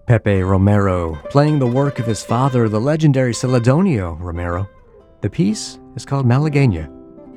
Pepe Romero, playing the work of his father, the legendary Celedonio Romero. The piece is called Malagueña.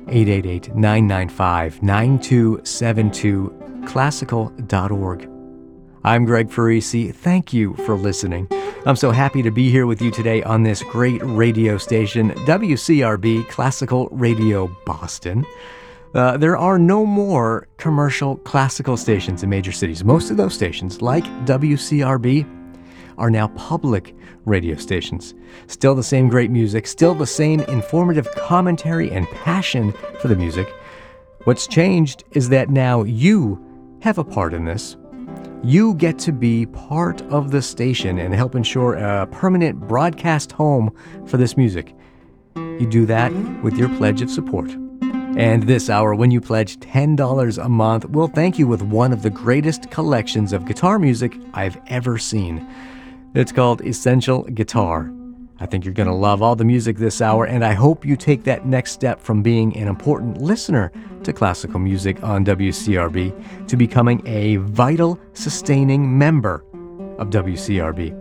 888-995-9272, classical.org. I'm Greg Farisi. Thank you for listening. I'm so happy to be here with you today on this great radio station, WCRB, Classical Radio Boston. There are no more commercial classical stations in major cities. Most of those stations, like WCRB, are now public radio stations. Still the same great music, still the same informative commentary and passion for the music. What's changed is that now you have a part in this. You get to be part of the station and help ensure a permanent broadcast home for this music. You do that with your pledge of support. And this hour, when you pledge $10 a month, we'll thank you with one of the greatest collections of guitar music I've ever seen. It's called Essential Guitar. I think you're going to love all the music this hour, and I hope you take that next step from being an important listener to classical music on WCRB to becoming a vital, sustaining member of WCRB.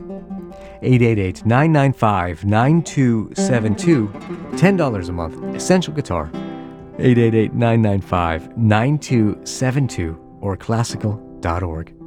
888-995-9272, $10 a month, Essential Guitar. 888-995-9272 or classical.org.